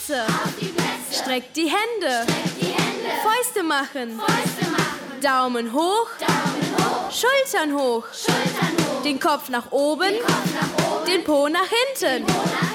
Streckt die Hände. Fäuste machen. Daumen hoch. Schultern hoch. Den Kopf nach oben. Den Po nach hinten.